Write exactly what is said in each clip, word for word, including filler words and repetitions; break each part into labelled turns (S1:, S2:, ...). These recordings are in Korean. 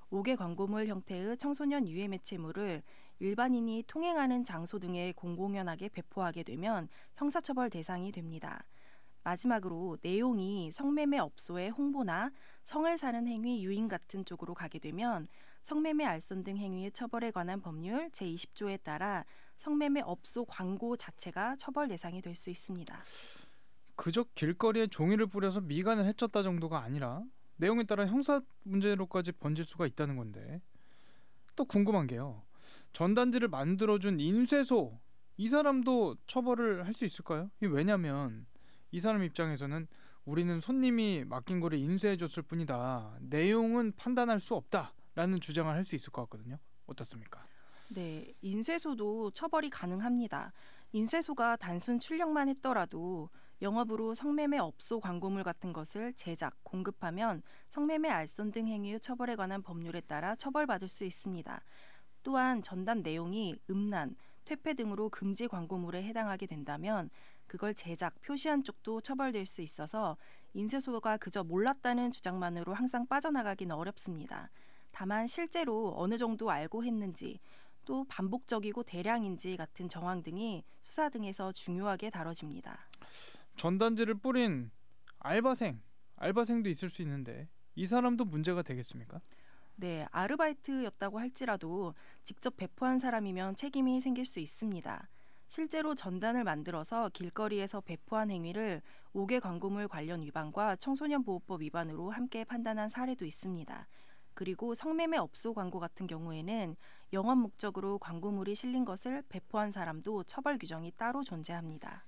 S1: 오 개 광고물 형태의 청소년 유해 매체물을 일반인이 통행하는 장소 등에 공공연하게 배포하게 되면 형사처벌 대상이 됩니다. 마지막으로 내용이 성매매 업소의 홍보나 성을 사는 행위 유인 같은 쪽으로 가게 되면 성매매 알선 등 행위의 처벌에 관한 법률 제이십 조에 따라 성매매 업소 광고 자체가 처벌 대상이 될 수 있습니다.
S2: 그저 길거리에 종이를 뿌려서 미간을 해쳤다 정도가 아니라 내용에 따라 형사 문제로까지 번질 수가 있다는 건데, 또 궁금한 게요. 전단지를 만들어준 인쇄소, 이 사람도 처벌을 할 수 있을까요? 이게 왜냐면 이 사람 입장에서는 우리는 손님이 맡긴 거를 인쇄해줬을 뿐이다, 내용은 판단할 수 없다라는 주장을 할 수 있을 것 같거든요. 어떻습니까?
S1: 네, 인쇄소도 처벌이 가능합니다. 인쇄소가 단순 출력만 했더라도 영업으로 성매매 업소 광고물 같은 것을 제작, 공급하면 성매매 알선 등 행위의 처벌에 관한 법률에 따라 처벌받을 수 있습니다. 또한 전단 내용이 음란, 퇴폐 등으로 금지 광고물에 해당하게 된다면 그걸 제작, 표시한 쪽도 처벌될 수 있어서 인쇄소가 그저 몰랐다는 주장만으로 항상 빠져나가기는 어렵습니다. 다만 실제로 어느 정도 알고 했는지, 또 반복적이고 대량인지 같은 정황 등이 수사 등에서 중요하게 다뤄집니다.
S2: 전단지를 뿌린 알바생, 알바생도 있을 수 있는데 이 사람도 문제가 되겠습니까?
S1: 네, 아르바이트였다고 할지라도 직접 배포한 사람이면 책임이 생길 수 있습니다. 실제로 전단을 만들어서 길거리에서 배포한 행위를 오 개 광고물 관련 위반과 청소년보호법 위반으로 함께 판단한 사례도 있습니다. 그리고 성매매 업소 광고 같은 경우에는 영업 목적으로 광고물이 실린 것을 배포한 사람도 처벌 규정이 따로 존재합니다.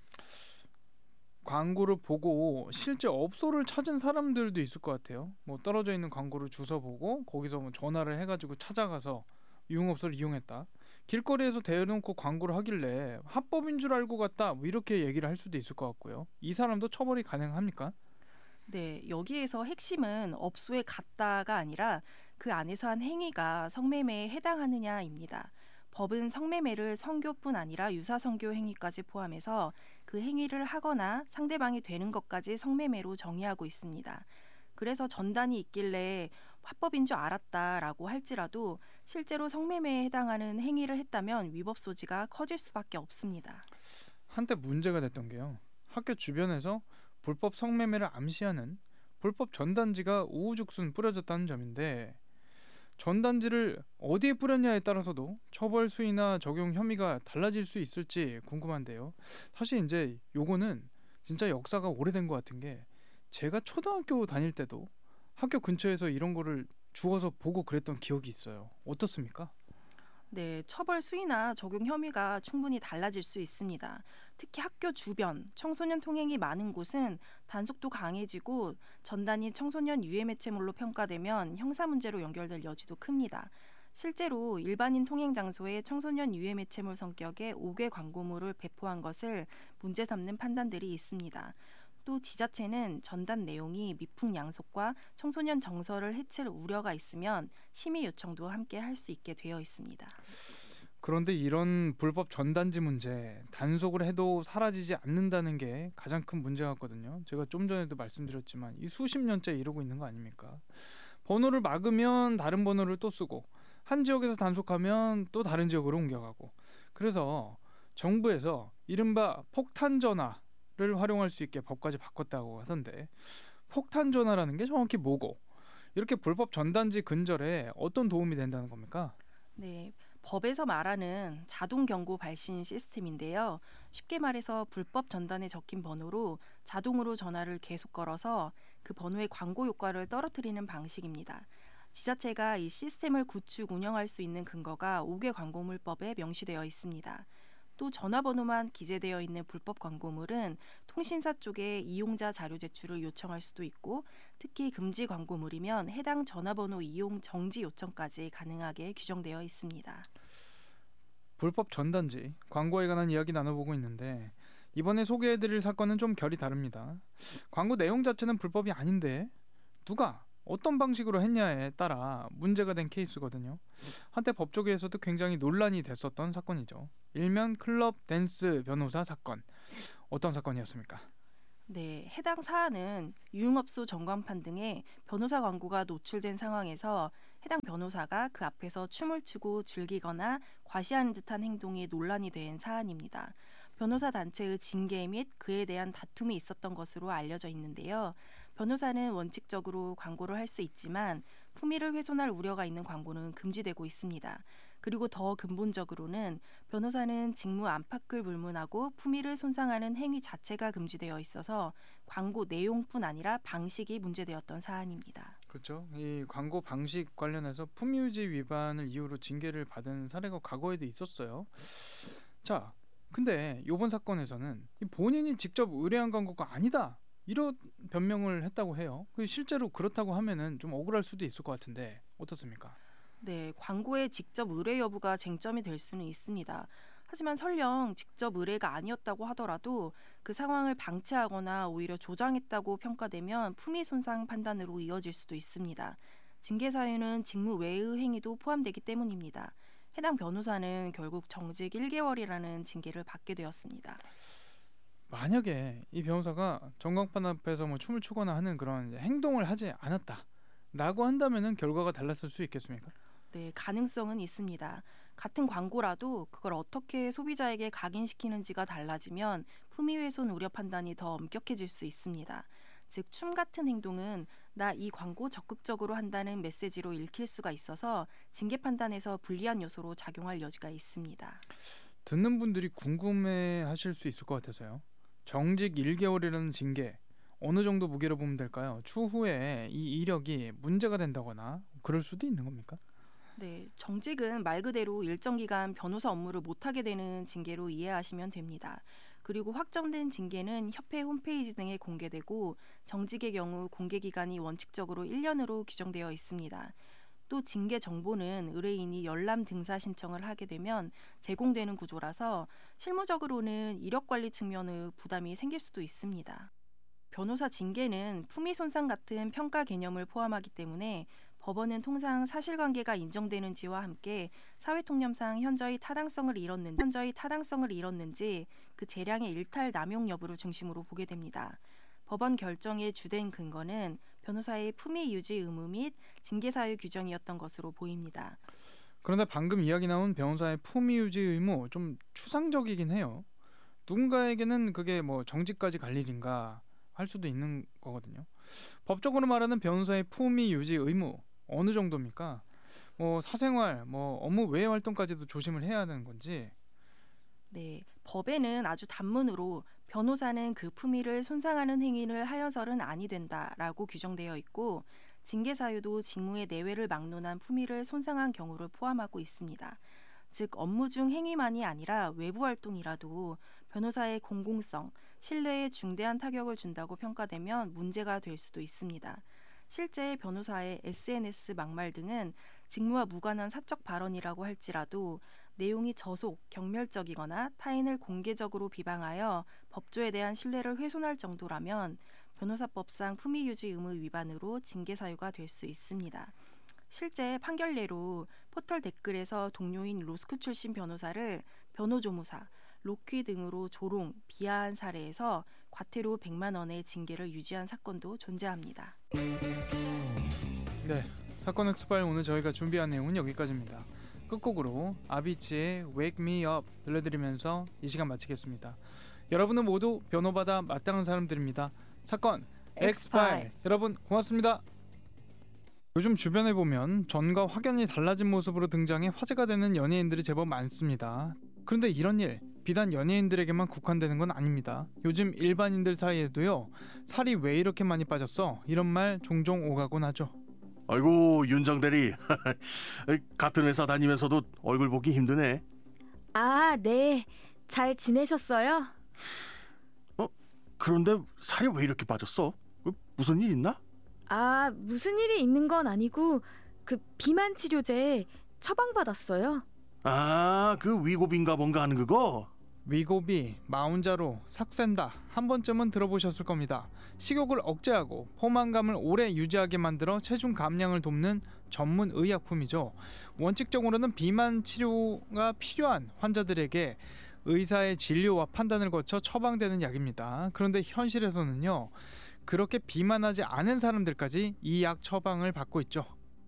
S2: 광고를 보고 실제 업소를 찾은 사람들도 있을 것 같아요. 뭐 떨어져 있는 광고를 주워 보고 거기서 뭐 전화를 해가지고 찾아가서 유흥업소를 이용했다, 길거리에서 대놓고 광고를 하길래 합법인 줄 알고 갔다, 뭐 이렇게 얘기를 할 수도 있을 것 같고요. 이 사람도 처벌이 가능합니까?
S1: 네, 여기에서 핵심은 업소에 갔다가 아니라 그 안에서 한 행위가 성매매에 해당하느냐입니다. 법은 성매매를 성교뿐 아니라 유사성교 행위까지 포함해서 그 행위를 하거나 상대방이 되는 것까지 성매매로 정의하고 있습니다. 그래서 전단이 있길래 합법인 줄 알았다라고 할지라도 실제로 성매매에 해당하는 행위를 했다면 위법 소지가 커질 수밖에 없습니다.
S2: 한때 문제가 됐던 게요, 학교 주변에서 불법 성매매를 암시하는 불법 전단지가 우후죽순 뿌려졌다는 점인데, 전단지를 어디에 뿌렸냐에 따라서도 처벌 수위나 적용 혐의가 달라질 수 있을지 궁금한데요. 사실 이제 요거는 진짜 역사가 오래된 것 같은 게, 제가 초등학교 다닐 때도 학교 근처에서 이런 거를 주워서 보고 그랬던 기억이 있어요. 어떻습니까?
S1: 네, 처벌 수위나 적용 혐의가 충분히 달라질 수 있습니다. 특히 학교 주변, 청소년 통행이 많은 곳은 단속도 강해지고 전단이 청소년 유해 매체물로 평가되면 형사 문제로 연결될 여지도 큽니다. 실제로 일반인 통행 장소에 청소년 유해 매체물 성격의 오 개 광고물을 배포한 것을 문제 삼는 판단들이 있습니다. 또 지자체는 전단 내용이 미풍양속과 청소년 정서를 해칠 우려가 있으면 심의 요청도 함께 할 수 있게 되어 있습니다.
S2: 그런데 이런 불법 전단지 문제, 단속을 해도 사라지지 않는다는 게 가장 큰 문제 같거든요. 제가 좀 전에도 말씀드렸지만 이 수십 년째 이러고 있는 거 아닙니까? 번호를 막으면 다른 번호를 또 쓰고, 한 지역에서 단속하면 또 다른 지역으로 옮겨가고, 그래서 정부에서 이른바 폭탄 전화 를 활용할 수 있게 법까지 바꿨다고 하던데, 폭탄 전화라는 게 정확히 뭐고, 이렇게 불법 전단지 근절에 어떤 도움이 된다는 겁니까?
S1: 네, 법에서 말하는 자동 경고 발신 시스템인데요. 쉽게 말해서 불법 전단에 적힌 번호로 자동으로 전화를 계속 걸어서 그 번호의 광고 효과를 떨어뜨리는 방식입니다. 지자체가 이 시스템을 구축 운영할 수 있는 근거가 오 개 광고물법에 명시되어 있습니다. 또 전화번호만 기재되어 있는 불법 광고물은 통신사 쪽에 이용자 자료 제출을 요청할 수도 있고, 특히 금지 광고물이면 해당 전화번호 이용 정지 요청까지 가능하게 규정되어 있습니다.
S2: 불법 전단지, 광고에 관한 이야기 나눠보고 있는데, 이번에 소개해드릴 사건은 좀 결이 다릅니다. 광고 내용 자체는 불법이 아닌데 누가 어떤 방식으로 했냐에 따라 문제가 된 케이스거든요. 한때 법조계에서도 굉장히 논란이 됐었던 사건이죠. 일명 클럽 댄스 변호사 사건. 어떤 사건이었습니까?
S1: 네, 해당 사안은 유흥업소 전광판 등에 변호사 광고가 노출된 상황에서 해당 변호사가 그 앞에서 춤을 추고 즐기거나 과시하는 듯한 행동이 논란이 된 사안입니다. 변호사 단체의 징계 및 그에 대한 다툼이 있었던 것으로 알려져 있는데요. 변호사는 원칙적으로 광고를 할 수 있지만 품위를 훼손할 우려가 있는 광고는 금지되고 있습니다. 그리고 더 근본적으로는 변호사는 직무 안팎을 불문하고 품위를 손상하는 행위 자체가 금지되어 있어서 광고 내용뿐 아니라 방식이 문제되었던 사안입니다.
S2: 그렇죠. 이 광고 방식 관련해서 품위유지 위반을 이유로 징계를 받은 사례가 과거에도 있었어요. 자, 근데 이번 사건에서는 본인이 직접 의뢰한 광고가 아니다, 이런 변명을 했다고 해요. 실제로 그렇다고 하면은 좀 억울할 수도 있을 것 같은데 어떻습니까?
S1: 네, 광고의 직접 의뢰 여부가 쟁점이 될 수는 있습니다. 하지만 설령 직접 의뢰가 아니었다고 하더라도 그 상황을 방치하거나 오히려 조장했다고 평가되면 품위 손상 판단으로 이어질 수도 있습니다. 징계 사유는 직무 외의 행위도 포함되기 때문입니다. 해당 변호사는 결국 정직 일 개월이라는 징계를 받게 되었습니다.
S2: 만약에 이 변호사가 전광판 앞에서 뭐 춤을 추거나 하는 그런 행동을 하지 않았다라고 한다면은 결과가 달랐을 수 있겠습니까?
S1: 네, 가능성은 있습니다. 같은 광고라도 그걸 어떻게 소비자에게 각인시키는지가 달라지면 품위훼손 우려 판단이 더 엄격해질 수 있습니다. 즉, 춤 같은 행동은 나 이 광고 적극적으로 한다는 메시지로 읽힐 수가 있어서 징계 판단에서 불리한 요소로 작용할 여지가 있습니다.
S2: 듣는 분들이 궁금해하실 수 있을 것 같아서요. 정직 일 개월이라는 징계 어느 정도 무게로 보면 될까요? 추후에 이 이력이 문제가 된다거나 그럴 수도 있는 겁니까?
S1: 네, 정직은 말 그대로 일정 기간 변호사 업무를 못하게 되는 징계로 이해하시면 됩니다. 그리고 확정된 징계는 협회 홈페이지 등에 공개되고 정직의 경우 공개 기간이 원칙적으로 일 년으로 규정되어 있습니다. 또 징계 정보는 의뢰인이 열람 등사 신청을 하게 되면 제공되는 구조라서 실무적으로는 이력 관리 측면의 부담이 생길 수도 있습니다. 변호사 징계는 품위 손상 같은 평가 개념을 포함하기 때문에 법원은 통상 사실관계가 인정되는지와 함께 사회통념상 현저히 타당성을 잃었는지, 현저히 타당성을 잃었는지 그 재량의 일탈 남용 여부를 중심으로 보게 됩니다. 법원 결정의 주된 근거는 변호사의 품위 유지 의무 및 징계 사유 규정이었던 것으로 보입니다.
S2: 그런데 방금 이야기 나온 변호사의 품위 유지 의무 좀 추상적이긴 해요. 누군가에게는 그게 뭐 정직까지 갈 일인가 할 수도 있는 거거든요. 법적으로 말하는 변호사의 품위 유지 의무 어느 정도입니까? 뭐 사생활, 뭐 업무 외의 활동까지도 조심을 해야 하는 건지.
S1: 네, 법에는 아주 단문으로 변호사는 그 품위를 손상하는 행위를 하여서는 아니 된다라고 규정되어 있고 징계 사유도 직무의 내외를 막론한 품위를 손상한 경우를 포함하고 있습니다. 즉 업무 중 행위만이 아니라 외부 활동이라도 변호사의 공공성, 신뢰에 중대한 타격을 준다고 평가되면 문제가 될 수도 있습니다. 실제 변호사의 에스엔에스 막말 등은 직무와 무관한 사적 발언이라고 할지라도 내용이 저속, 경멸적이거나 타인을 공개적으로 비방하여 법조에 대한 신뢰를 훼손할 정도라면 변호사법상 품위유지 의무 위반으로 징계 사유가 될 수 있습니다. 실제 판결례로 포털 댓글에서 동료인 로스쿨 출신 변호사를 변호조무사, 로퀴 등으로 조롱, 비하한 사례에서 과태료 백만 원의 징계를 유지한 사건도 존재합니다.
S2: 네, 사건 엑스파일 오늘 저희가 준비한 내용은 여기까지입니다. 끝곡으로 아비치의 Wake Me Up 들려드리면서 이 시간 마치겠습니다. 여러분은 모두 변호받아 마땅한 사람들입니다. 사건 엑스파일 여러분 고맙습니다. 요즘 주변에 보면 전과 확연히 달라진 모습으로 등장해 화제가 되는 연예인들이 제법 많습니다. 그런데 이런 일 비단 연예인들에게만 국한되는 건 아닙니다. 요즘 일반인들 사이에도요, 살이 왜 이렇게 많이 빠졌어? 이런 말 종종 오가곤 하죠.
S3: 아이고 윤정 대리 같은 회사 다니면서도 얼굴 보기 힘드네.
S4: 아, 네. 잘 지내셨어요?
S3: 어? 그런데 살이 왜 이렇게 빠졌어? 무슨 일 있나?
S4: 아, 무슨 일이 있는 건 아니고 그 비만 치료제 처방받았어요.
S3: 아, 그 위고비인가 뭔가 하는 그거?
S2: 위고비, 마운자로, 삭센다 한 번쯤은 들어보셨을 겁니다. 식욕을 억제하고 포만감을 오래 유지하게 만들어 체중 감량을 돕는 전문 의약품이죠. 원칙적으로는 비만 치료가 필요한 환자들에게 의사의 진료와 판단을 거쳐 처방되는 약입니다. 그런데 현실에서는요, 그렇게 비만하지 않은 사람들까지 이 약 처방을 받고 있죠.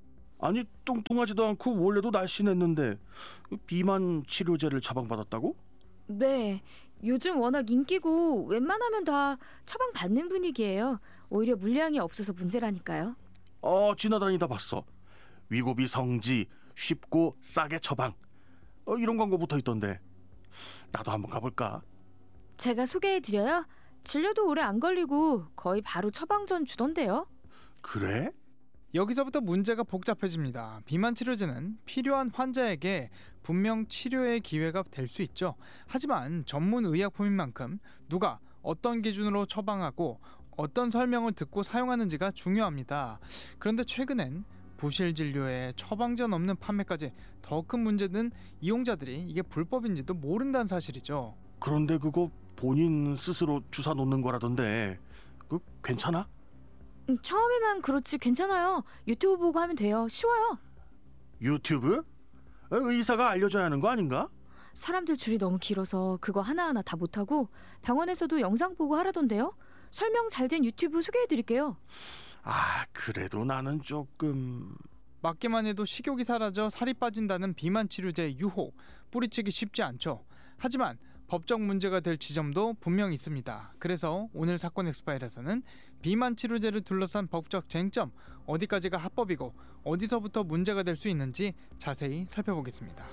S3: 아니 뚱뚱하지도 않고 원래도 날씬했는데 비만 치료제를 처방받았다고?
S4: 네, 요즘 워낙 인기고 웬만하면 다 처방받는 분위기예요. 오히려 물량이 없어서 문제라니까요.
S3: 어, 지나다니다 봤어. 위고비 성지 쉽고 싸게 처방. 어, 이런 광고 붙어 있던데. 나도 한번 가볼까?
S4: 제가 소개해드려요. 진료도 오래 안 걸리고 거의 바로 처방전 주던데요.
S3: 그래?
S2: 여기서부터 문제가 복잡해집니다. 비만 치료제는 필요한 환자에게 분명 치료의 기회가 될 수 있죠. 하지만 전문 의약품인 만큼 누가 어떤 기준으로 처방하고 어떤 설명을 듣고 사용하는지가 중요합니다. 그런데 최근엔 부실 진료에 처방전 없는 판매까지 더 큰 문제는 이용자들이 이게 불법인지도 모른다는 사실이죠.
S3: 그런데 그거 본인 스스로 주사 놓는 거라던데 그 괜찮아?
S4: 음, 처음에만 그렇지 괜찮아요. 유튜브 보고 하면 돼요. 쉬워요.
S3: 유튜브? 어, 의사가 알려줘야 하는 거 아닌가?
S4: 사람들 줄이 너무 길어서 그거 하나하나 다 못하고 병원에서도 영상 보고 하라던데요. 설명 잘 된 유튜브 소개해드릴게요.
S3: 아, 그래도 나는 조금...
S2: 맞기만 해도 식욕이 사라져 살이 빠진다는 비만 치료제 유혹, 뿌리치기 쉽지 않죠. 하지만 법적 문제가 될 지점도 분명 있습니다. 그래서 오늘 사건 엑스파일에서는 비만 치료제를 둘러싼 법적 쟁점, 어디까지가 합법이고 어디서부터 문제가 될 수 있는지 자세히 살펴보겠습니다.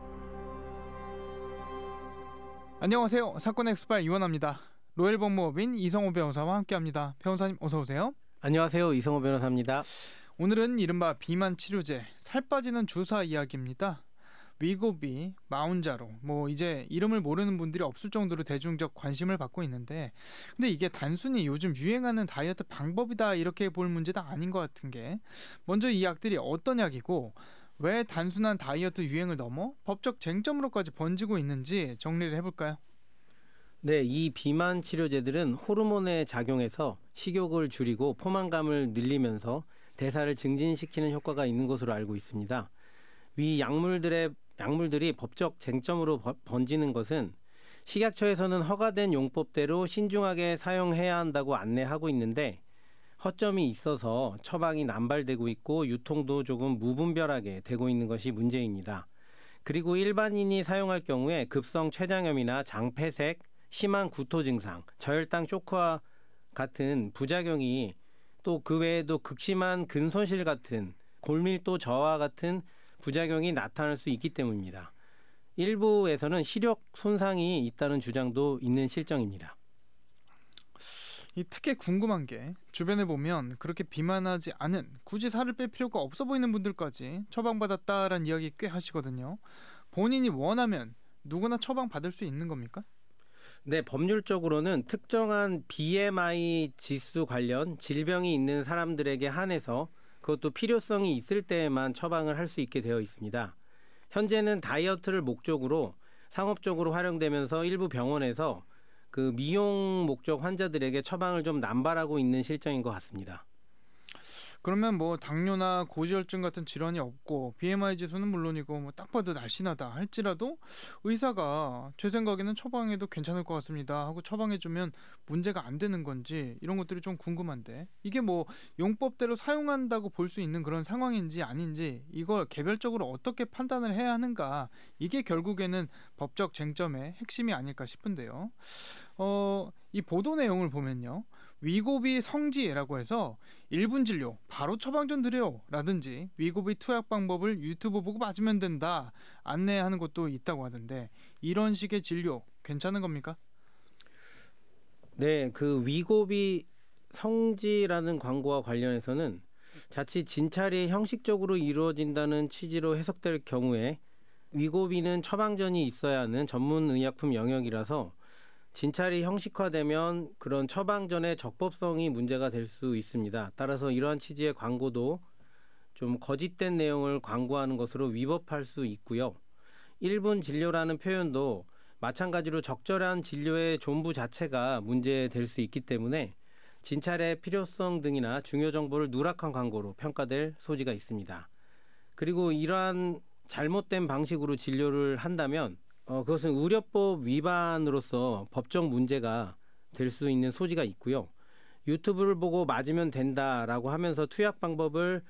S2: 안녕하세요. 사건 엑스파일 이원합니다. 로엘 법무법인 이성호 변호사와 함께합니다. 변호사님 어서 오세요.
S5: 안녕하세요. 이성호 변호사입니다.
S2: 오늘은 이른바 비만 치료제, 살 빠지는 주사 이야기입니다. 위고비, 마운자로, 뭐 이제 이름을 모르는 분들이 없을 정도로 대중적 관심을 받고 있는데, 근데 이게 단순히 요즘 유행하는 다이어트 방법이다 이렇게 볼 문제도 아닌 것 같은 게, 먼저 이 약들이 어떤 약이고 왜 단순한 다이어트 유행을 넘어 법적 쟁점으로까지 번지고 있는지 정리를 해볼까요?
S5: 네, 이 비만 치료제들은 호르몬에 작용해서 식욕을 줄이고 포만감을 늘리면서 대사를 증진시키는 효과가 있는 것으로 알고 있습니다. 위 약물들의 약물들이 법적 쟁점으로 버, 번지는 것은 식약처에서는 허가된 용법대로 신중하게 사용해야 한다고 안내하고 있는데 허점이 있어서 처방이 남발되고 있고 유통도 조금 무분별하게 되고 있는 것이 문제입니다. 그리고 일반인이 사용할 경우에 급성 췌장염이나 장폐색, 심한 구토 증상, 저혈당 쇼크와 같은 부작용이 또 그 외에도 극심한 근손실 같은 골밀도 저하 같은 부작용이 나타날 수 있기 때문입니다. 일부에서는 시력 손상이 있다는 주장도 있는 실정입니다.
S2: 이 특히 궁금한 게 주변에 보면 그렇게 비만하지 않은, 굳이 살을 뺄 필요가 없어 보이는 분들까지 처방받았다라는 이야기 꽤 하시거든요. 본인이 원하면 누구나 처방받을 수 있는 겁니까?
S5: 네, 법률적으로는 특정한 비엠아이 지수 관련 질병이 있는 사람들에게 한해서 그것도 필요성이 있을 때에만 처방을 할 수 있게 되어 있습니다. 현재는 다이어트를 목적으로 상업적으로 활용되면서 일부 병원에서 그 미용 목적 환자들에게 처방을 좀 남발하고 있는 실정인 것 같습니다.
S2: 그러면 뭐 당뇨나 고지혈증 같은 질환이 없고 비엠아이 지수는 물론이고 뭐 딱 봐도 날씬하다 할지라도 의사가 제 생각에는 처방해도 괜찮을 것 같습니다 하고 처방해주면 문제가 안 되는 건지 이런 것들이 좀 궁금한데, 이게 뭐 용법대로 사용한다고 볼 수 있는 그런 상황인지 아닌지 이걸 개별적으로 어떻게 판단을 해야 하는가, 이게 결국에는 법적 쟁점의 핵심이 아닐까 싶은데요. 어, 이 보도 내용을 보면요, 위고비 성지라고 해서 일 분 진료 바로 처방전 드려요 라든지 위고비 투약 방법을 유튜브 보고 맞으면 된다 안내하는 것도 있다고 하던데, 이런 식의 진료 괜찮은 겁니까?
S5: 네, 그 위고비 성지라는 광고와 관련해서는 자칫 진찰이 형식적으로 이루어진다는 취지로 해석될 경우에 위고비는 처방전이 있어야 하는 전문 의약품 영역이라서 진찰이 형식화되면 그런 처방전의 적법성이 문제가 될 수 있습니다. 따라서 이러한 취지의 광고도 좀 거짓된 내용을 광고하는 것으로 위법할 수 있고요. 일 분 진료라는 표현도 마찬가지로 적절한 진료의 존부 자체가 문제될 수 있기 때문에 진찰의 필요성 등이나 중요 정보를 누락한 광고로 평가될 소지가 있습니다. 그리고 이러한 잘못된 방식으로 진료를 한다면 어, 그것은 의료법 위반으로서 법적 문제가 될 수 있는 소지가 있고요. 유튜브를 보고 맞으면 된다라고 하면서 투약 방법을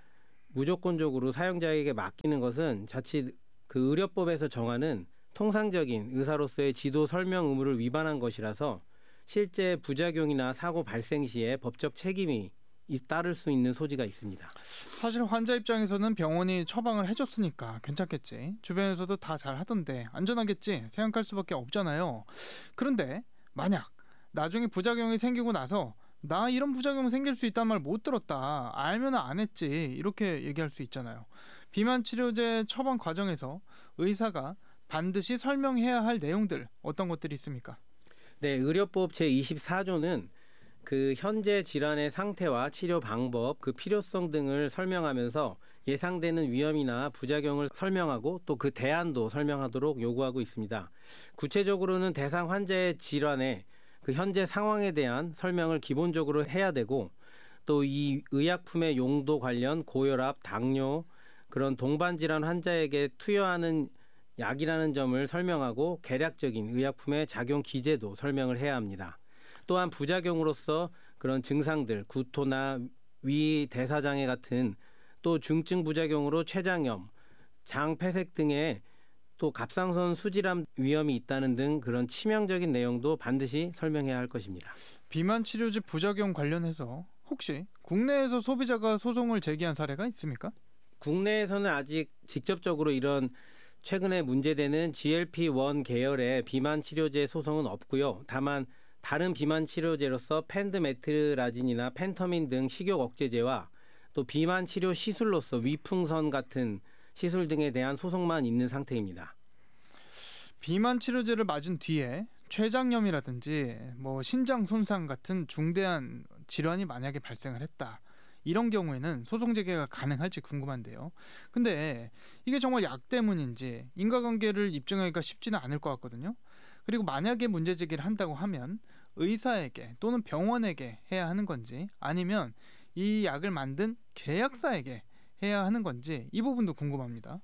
S5: 무조건적으로 사용자에게 맡기는 것은 자칫 그 의료법에서 정하는 통상적인 의사로서의 지도 설명 의무를 위반한 것이라서 실제 부작용이나 사고 발생 시에 법적 책임이 따를 수 있는 소지가 있습니다.
S2: 사실 환자 입장에서는 병원이 처방을 해줬으니까 괜찮겠지, 주변에서도 다 잘 하던데 안전하겠지 생각할 수밖에 없잖아요. 그런데 만약 나중에 부작용이 생기고 나서 나 이런 부작용 생길 수 있다는 말 못 들었다, 알면 안 했지, 이렇게 얘기할 수 있잖아요. 비만 치료제 처방 과정에서 의사가 반드시 설명해야 할 내용들 어떤 것들이 있습니까?
S5: 네, 의료법 제이십사 조는 그 현재 질환의 상태와 치료 방법, 그 필요성 등을 설명하면서 예상되는 위험이나 부작용을 설명하고 또 그 대안도 설명하도록 요구하고 있습니다. 구체적으로는 대상 환자의 질환의 그 현재 상황에 대한 설명을 기본적으로 해야 되고, 또 이 의약품의 용도 관련 고혈압, 당뇨, 그런 동반 질환 환자에게 투여하는 약이라는 점을 설명하고 개략적인 의약품의 작용 기제도 설명을 해야 합니다. 또한 부작용으로서 그런 증상들, 구토나 위 대사장애 같은 또 중증 부작용으로 췌장염, 장 폐색 등의 또 갑상선 수질환 위험이 있다는 등 그런 치명적인 내용도 반드시 설명해야 할 것입니다.
S2: 비만 치료제 부작용 관련해서 혹시 국내에서 소비자가 소송을 제기한 사례가 있습니까?
S5: 국내에서는 아직 직접적으로 이런 최근에 문제되는 지엘피 원 계열의 비만 치료제 소송은 없고요. 다만 다른 비만 치료제로서 펜드메트라진이나 펜터민 등 식욕 억제제와 또 비만 치료 시술로서 위풍선 같은 시술 등에 대한 소송만 있는 상태입니다.
S2: 비만 치료제를 맞은 뒤에 췌장염이라든지 뭐 신장 손상 같은 중대한 질환이 만약에 발생을 했다, 이런 경우에는 소송 제기가 가능할지 궁금한데요. 근데 이게 정말 약 때문인지 인과관계를 입증하기가 쉽지는 않을 것 같거든요. 그리고 만약에 문제 제기를 한다고 하면 의사에게 또는 병원에게 해야 하는 건지, 아니면 이 약을 만든 제약사에게 해야 하는 건지, 이 부분도 궁금합니다.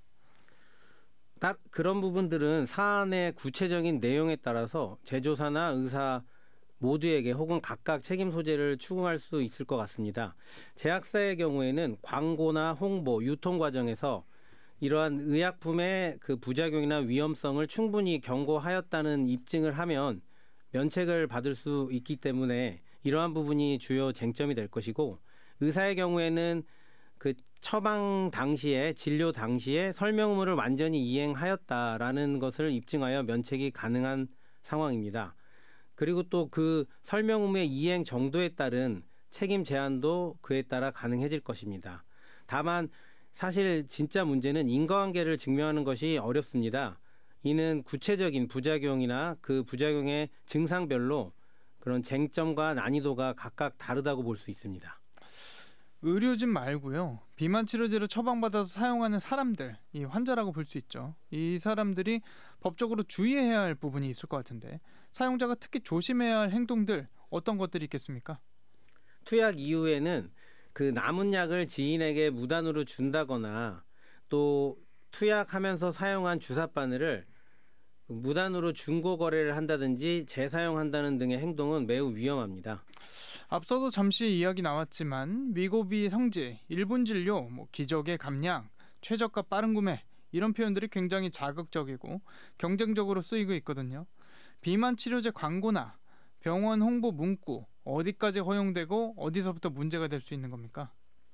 S5: 딱 그런 부분들은 사안의 구체적인 내용에 따라서 제조사나 의사 모두에게 혹은 각각 책임 소재를 추궁할 수 있을 것 같습니다. 제약사의 경우에는 광고나 홍보, 유통 과정에서 이러한 의약품의 그 부작용이나 위험성을 충분히 경고하였다는 입증을 하면 면책을 받을 수 있기 때문에 이러한 부분이 주요 쟁점이 될 것이고, 의사의 경우에는 그 처방 당시에 진료 당시에 설명 의무를 완전히 이행하였다라는 것을 입증하여 면책이 가능한 상황입니다. 그리고 또 그 설명 의무의 이행 정도에 따른 책임 제한도 그에 따라 가능해질 것입니다. 다만 사실 진짜 문제는 인과관계를 증명하는 것이 어렵습니다. 이는 구체적인 부작용이나 그 부작용의 증상별로 그런 쟁점과 난이도가 각각 다르다고 볼 수 있습니다.
S2: 의료진 말고요, 비만 치료제를 처방받아서 사용하는 사람들, 이 환자라고 볼 수 있죠. 이 사람들이 법적으로 주의해야 할 부분이 있을 것 같은데, 사용자가 특히 조심해야 할 행동들 어떤 것들이 있겠습니까?
S5: 투약 이후에는 그 남은 약을 지인에게 무단으로 준다거나 또 투약하면서 사용한 주사 바늘을 무단으로 중고 거래를 한다든지 재사용한다는 등의 행동은 매우 위험합니다.
S2: 앞서도 잠시 이야기 나왔지만 위고비 성지, 일분 진료, 뭐 기적의 감량, 최저가 빠른 구매, 이런 표현들이 굉장히 자극적이고 경쟁적으로 쓰이고 있거든요. 비만 치료제 광고나 병원 홍보 문구 어디까지 허용되고 어디서부터 문제가 될 수 있는 겁니까?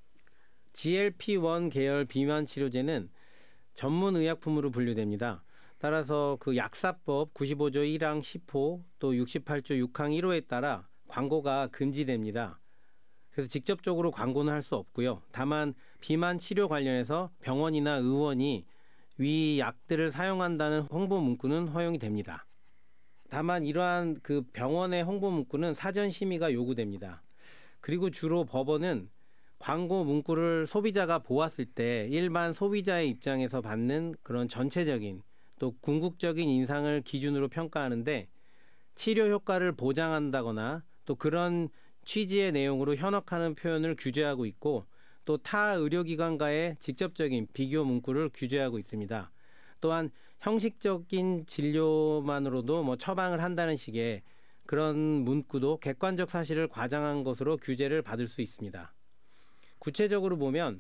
S5: 지엘피 원 계열 비만 치료제는 전문 의약품으로 분류됩니다. 따라서 그 약사법 구십오 조 일 항 십 호 또 육십팔 조 육 항 일 호에 따라 광고가 금지됩니다. 그래서 직접적으로 광고는 할 수 없고요. 다만 비만 치료 관련해서 병원이나 의원이 위 약들을 사용한다는 홍보 문구는 허용이 됩니다. 다만 이러한 그 병원의 홍보 문구는 사전 심의가 요구됩니다. 그리고 주로 법원은 광고 문구를 소비자가 보았을 때 일반 소비자의 입장에서 받는 그런 전체적인 또 궁극적인 인상을 기준으로 평가하는데, 치료 효과를 보장한다거나 또 그런 취지의 내용으로 현혹하는 표현을 규제하고 있고, 또 타 의료기관과의 직접적인 비교 문구를 규제하고 있습니다. 또한 형식적인 진료만으로도 뭐 처방을 한다는 식의 그런 문구도 객관적 사실을 과장한 것으로 규제를 받을 수 있습니다. 구체적으로 보면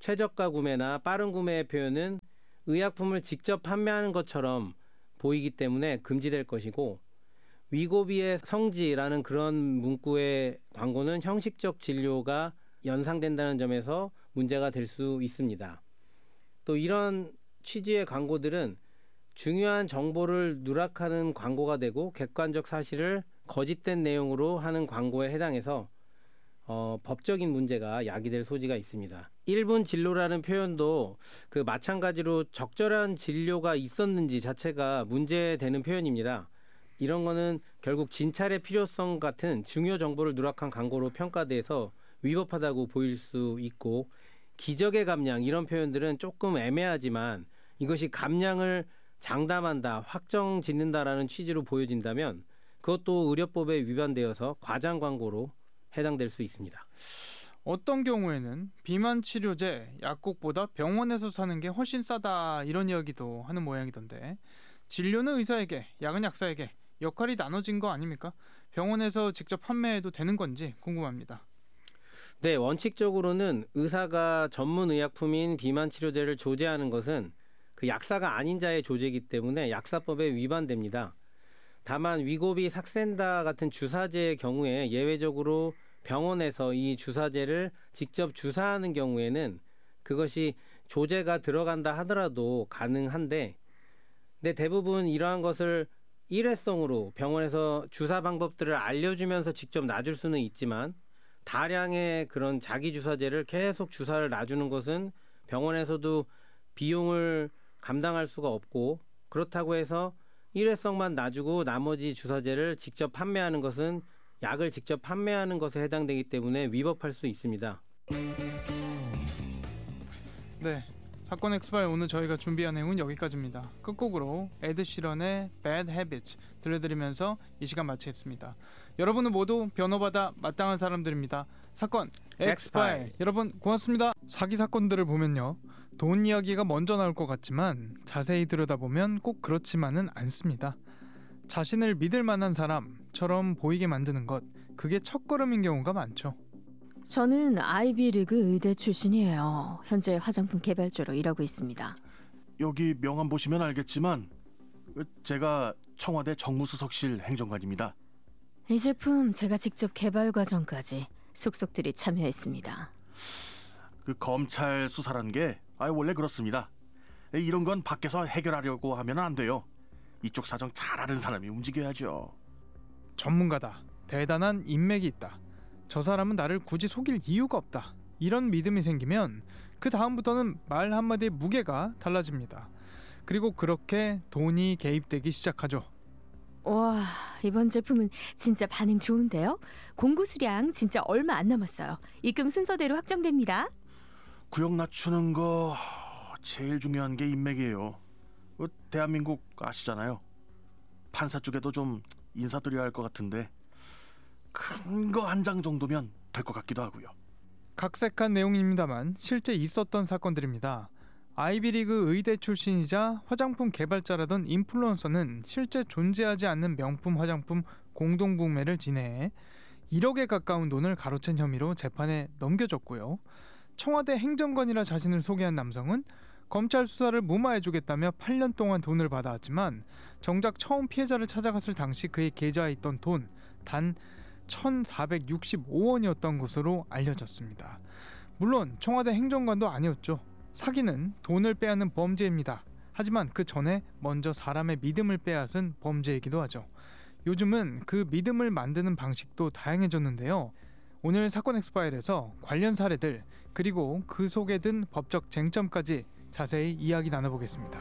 S5: 최저가 구매나 빠른 구매의 표현은 의약품을 직접 판매하는 것처럼 보이기 때문에 금지될 것이고, 위고비의 성지라는 그런 문구의 광고는 형식적 진료가 연상된다는 점에서 문제가 될 수 있습니다. 또 이런 취지의 광고들은 중요한 정보를 누락하는 광고가 되고 객관적 사실을 거짓된 내용으로 하는 광고에 해당해서 어, 법적인 문제가 야기될 소지가 있습니다. 일 분 진료라는 표현도 그 마찬가지로 적절한 진료가 있었는지 자체가 문제되는 표현입니다. 이런 거는 결국 진찰의 필요성 같은 중요 정보를 누락한 광고로 평가돼서 위법하다고 보일 수 있고, 기적의 감량 이런 표현들은 조금 애매하지만 이것이 감량을 장담한다, 확정 짓는다라는 취지로 보여진다면 그것도 의료법에 위반되어서 과장 광고로 해당될 수 있습니다.
S2: 어떤 경우에는 비만 치료제 약국보다 병원에서 사는 게 훨씬 싸다 이런 이야기도 하는 모양이던데, 진료는 의사에게, 약은 약사에게 역할이 나눠진 거 아닙니까? 병원에서 직접 판매해도 되는 건지 궁금합니다.
S5: 네, 원칙적으로는 의사가 전문 의약품인 비만 치료제를 조제하는 것은 그 약사가 아닌 자의 조제이기 때문에 약사법에 위반됩니다. 다만 위고비 삭센다 같은 주사제의 경우에 예외적으로 병원에서 이 주사제를 직접 주사하는 경우에는 그것이 조제가 들어간다 하더라도 가능한데, 근데 대부분 이러한 것을 일회성으로 병원에서 주사 방법들을 알려주면서 직접 놔줄 수는 있지만, 다량의 그런 자기 주사제를 계속 주사를 놔주는 것은 병원에서도 비용을 감당할 수가 없고, 그렇다고 해서 일회성만 놔주고 나머지 주사제를 직접 판매하는 것은 약을 직접 판매하는 것에 해당되기 때문에 위법할 수 있습니다.
S2: 네, 사건 엑스파일 오늘 저희가 준비한 내용은 여기까지입니다. 끝곡으로 에드 시런의 Bad Habits 들려드리면서 이 시간 마치겠습니다. 여러분은 모두 변호받아 마땅한 사람들입니다. 사건 엑스파일,
S5: 엑스파일.
S2: 여러분 고맙습니다. 사기 사건들을 보면요, 돈 이야기가 먼저 나올 것 같지만 자세히 들여다보면 꼭 그렇지만은 않습니다. 자신을 믿을 만한 사람처럼 보이게 만드는 것, 그게 첫걸음인 경우가 많죠.
S4: 저는 아이비리그 의대 출신이에요. 현재 화장품 개발자로 일하고 있습니다.
S3: 여기 명함 보시면 알겠지만 제가 청와대 정무수석실 행정관입니다.
S4: 이 제품 제가 직접 개발 과정까지 속속들이 참여했습니다.
S3: 그 검찰 수사란 게 아, 원래 그렇습니다. 이런 건 밖에서 해결하려고 하면 안 돼요. 이쪽 사정 잘 아는 사람이 움직여야죠.
S2: 전문가다, 대단한 인맥이 있다, 저 사람은 나를 굳이 속일 이유가 없다, 이런 믿음이 생기면 그 다음부터는 말 한마디의 무게가 달라집니다. 그리고 그렇게 돈이 개입되기 시작하죠.
S4: 와, 이번 제품은 진짜 반응 좋은데요? 공고 수량 진짜 얼마 안 남았어요. 입금 순서대로 확정됩니다.
S3: 구역 낮추는 거 제일 중요한 게 인맥이에요. 그 대한민국 아시잖아요. 판사 쪽에도 좀 인사드려야 할 것 같은데 큰 거 한 장 정도면 될 것 같기도 하고요.
S2: 각색한 내용입니다만 실제 있었던 사건들입니다. 아이비리그 의대 출신이자 화장품 개발자라던 인플루언서는 실제 존재하지 않는 명품 화장품 공동구매를 진행해 일억에 가까운 돈을 가로챈 혐의로 재판에 넘겨졌고요. 청와대 행정관이라 자신을 소개한 남성은 검찰 수사를 무마해주겠다며 팔 년 동안 돈을 받아왔지만 정작 처음 피해자를 찾아갔을 당시 그의 계좌에 있던 돈 단 천사백육십오 원이었던 것으로 알려졌습니다. 물론 청와대 행정관도 아니었죠. 사기는 돈을 빼앗는 범죄입니다. 하지만 그 전에 먼저 사람의 믿음을 빼앗은 범죄이기도 하죠. 요즘은 그 믿음을 만드는 방식도 다양해졌는데요. 오늘 사건 엑스파일에서 관련 사례들 그리고 그 속에 든 법적 쟁점까지 자세히 이야기 나눠보겠습니다.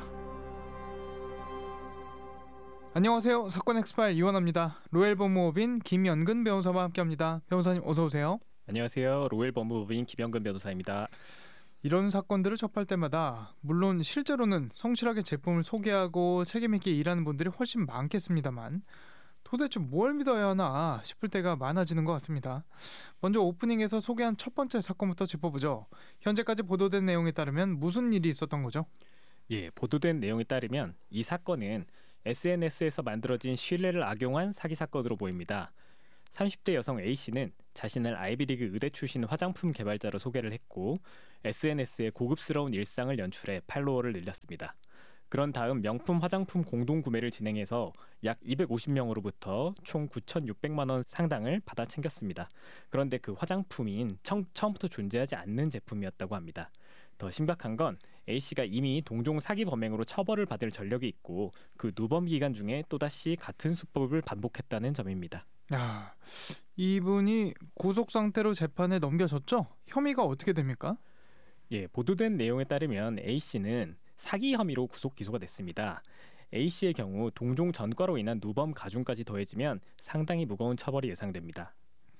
S2: 안녕하세요. 사건 엑스파일 이원합니다. 로엘 법무법인 김연근 변호사와 함께합니다. 변호사님 어서 오세요.
S6: 안녕하세요. 로엘 법무법인 김연근 변호사입니다.
S2: 이런 사건들을 접할 때마다 물론 실제로는 성실하게 제품을 소개하고 책임있게 일하는 분들이 훨씬 많겠습니다만 도대체 뭘 믿어야 하나 싶을 때가 많아지는 것 같습니다. 먼저 오프닝에서 소개한 첫 번째 사건부터 짚어보죠. 현재까지 보도된 내용에 따르면 무슨 일이 있었던 거죠?
S6: 예, 보도된 내용에 따르면 이 사건은 에스엔에스에서 만들어진 신뢰를 악용한 사기 사건으로 보입니다. 삼십 대 여성 A씨는 자신을 아이비리그 의대 출신 화장품 개발자로 소개를 했고 에스엔에스에 고급스러운 일상을 연출해 팔로워를 늘렸습니다. 그런 다음 명품 화장품 공동 구매를 진행해서 약 이백오십 명으로부터 총 구천육백만 원 상당을 받아 챙겼습니다. 그런데 그 화장품인 청, 처음부터 존재하지 않는 제품이었다고 합니다. 더 심각한 건 A씨가 이미 동종 사기 범행으로 처벌을 받을 전력이 있고 그 누범 기간 중에 또다시 같은 수법을 반복했다는 점입니다.
S2: 야, 이분이 구속 상태로 재판에 넘겨졌죠? 혐의가 어떻게 됩니까?
S6: 예, 보도된 내용에 따르면 A씨는 사기 혐의로 구속 기소가 됐습니다. A씨의 경우 동종 전과로 인한 누범 가중까지 더해지면 상당히 무거운 처벌이 예상됩니다.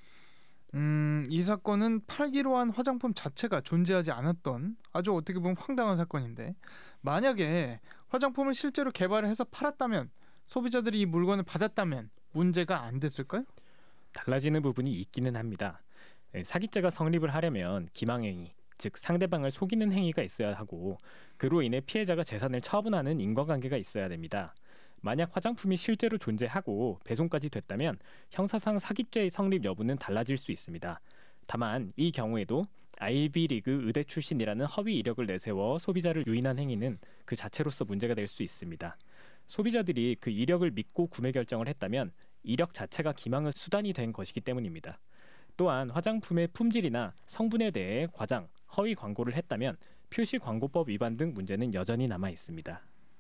S2: 음, 이 사건은 팔기로 한 화장품 자체가 존재하지 않았던 아주 어떻게 보면 황당한 사건인데, 만약에 화장품을 실제로 개발해서 팔았다면, 소비자들이 이 물건을 받았다면 문제가 안 됐을까요?
S6: 달라지는 부분이 있기는 합니다. 예, 사기죄가 성립을 하려면 기망행위, 즉 상대방을 속이는 행위가 있어야 하고 그로 인해 피해자가 재산을 처분하는 인과관계가 있어야 됩니다. 만약 화장품이 실제로 존재하고 배송까지 됐다면 형사상 사기죄의 성립 여부는 달라질 수 있습니다. 다만 이 경우에도 아이비리그 의대 출신이라는 허위 이력을 내세워 소비자를 유인한 행위는 그 자체로서 문제가 될 수 있습니다. 소비자들이 그 이력을 믿고 구매 결정을 했다면 이력 자체가 기망의 수단이 된 것이기 때문입니다. 또한 화장품의 품질이나 성분에 대해 과장, 허위 광고를 했다면 표시광고법 위반 등 문제는 여전히 남아 있습니다.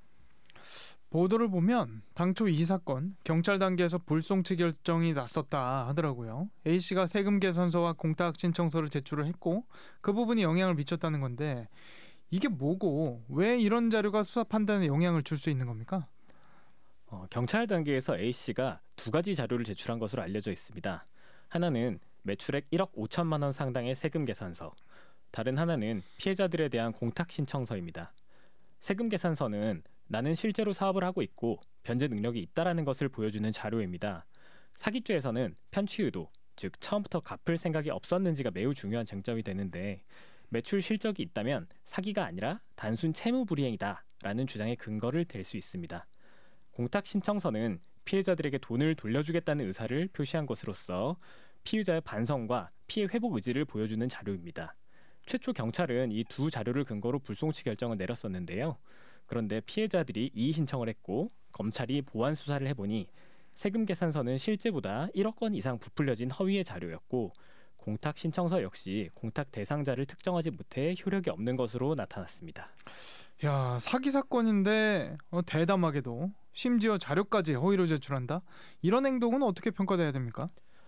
S2: 보도를 보면 당초 이 사건 경찰 단계에서 불송치 결정이 났었다 하더라고요. A씨가 세금 계산서와 공탁 신청서를 제출을 했고 그 부분이 영향을 미쳤다는 건데, 이게 뭐고 왜 이런 자료가 수사 판단에 영향을 줄 수 있는 겁니까?
S6: 어, 경찰 단계에서 A씨가 두 가지 자료를 제출한 것으로 알려져 있습니다. 하나는 매출액 일억 오천만 원 상당의 세금 계산서, 다른 하나는 피해자들에 대한 공탁 신청서입니다. 세금 계산서는 나는 실제로 사업을 하고 있고 변제 능력이 있다라는 것을 보여주는 자료입니다. 사기죄에서는 편취 의도, 즉 처음부터 갚을 생각이 없었는지가 매우 중요한 쟁점이 되는데, 매출 실적이 있다면 사기가 아니라 단순 채무 불이행이다라는 주장의 근거를 댈 수 있습니다. 공탁 신청서는 피해자들에게 돈을 돌려주겠다는 의사를 표시한 것으로서 피의자의 반성과 피해 회복 의지를 보여주는 자료입니다. 최초 경찰은 이 두 자료를 근거로 불송치 결정을 내렸었는데요. 그런데 피해자들이 이의 신청을 했고 검찰이 보완 수사를 해보니 세금 계산서는 실제보다 일억 원 이상 부풀려진 허위의 자료였고 공탁 신청서 역시 공탁 대상자를 특정하지 못해 효력이 없는 것으로 나타났습니다.
S2: 야, 사기 사건인데 어, 대담하게도 심지어 자료까지 허위로 제출한다? 이런 행동은 어떻게 평가돼야 됩니까?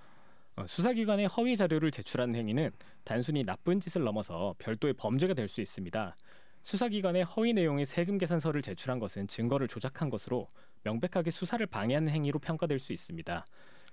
S6: 어, 수사기관에 허위 자료를 제출하는 행위는 단순히 나쁜 짓을 넘어서 별도의 범죄가 될 수 있습니다. 수사기관에 허위 내용의 세금 계산서를 제출한 것은 증거를 조작한 것으로 명백하게 수사를 방해하는 행위로 평가될 수 있습니다.